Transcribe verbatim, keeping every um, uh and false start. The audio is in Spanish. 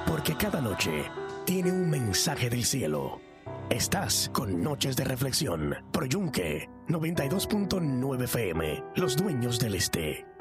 porque cada noche tiene un mensaje del cielo. Estás con Noches de Reflexión, por Yunque noventa y dos punto nueve F M, Los Dueños del Este.